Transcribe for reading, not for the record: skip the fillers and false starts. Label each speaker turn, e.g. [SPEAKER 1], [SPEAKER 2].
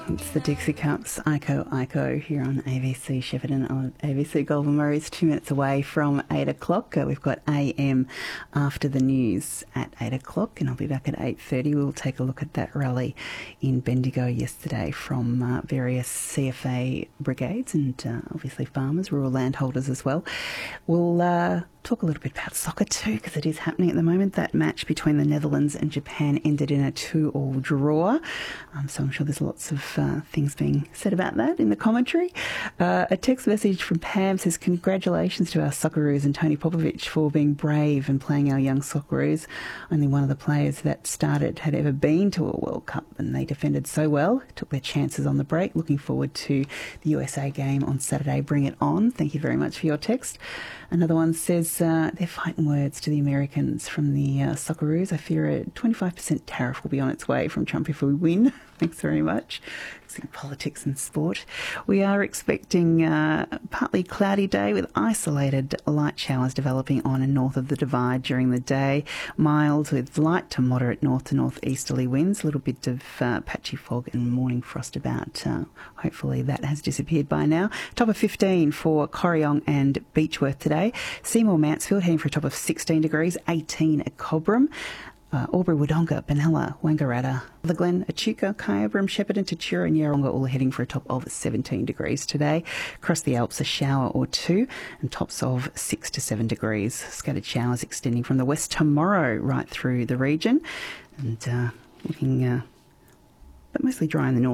[SPEAKER 1] It's the Dixie Cups, Iko here on ABC Shepparton on ABC Golden Murray's 2 minutes away from 8 o'clock. We've got AM after the news at 8 o'clock and I'll be back at 8:30. We'll take a look at that rally in Bendigo yesterday from various CFA brigades and obviously farmers, rural landholders as well. We'll talk a little bit about soccer too, because it is happening at the moment. That match between the Netherlands and Japan ended in a 2-2 draw. So I'm sure there's lots of things being said about that in the commentary. A text message from Pam says, congratulations to our Socceroos and Tony Popovic for being brave and playing our young Socceroos. Only one of the players that started had ever been to a World Cup and they defended so well, took their chances on the break. Looking forward to the USA game on Saturday. Bring it on. Thank you very much for your text. Another one says, they're fighting words to the Americans from the Socceroos. I fear a 25% tariff will be on its way from Trump if we win. Thanks very much. Politics and sport. We are expecting a partly cloudy day with isolated light showers developing on and north of the Divide during the day. Mild with light to moderate north to northeasterly winds. A little bit of patchy fog and morning frost about. Hopefully that has disappeared by now. Top of 15 for Corryong and Beechworth today. Seymour Mansfield heading for a top of 16 degrees, 18 at Cobram. Albury, Wodonga, Benalla, Wangaratta, the Glen, Echuca, Kyabram, Shepparton, Tatura and Yarrawonga all heading for a top of 17 degrees today. Across the Alps, a shower or two and tops of 6 to 7 degrees. Scattered showers extending from the west tomorrow right through the region and looking but mostly dry in the north.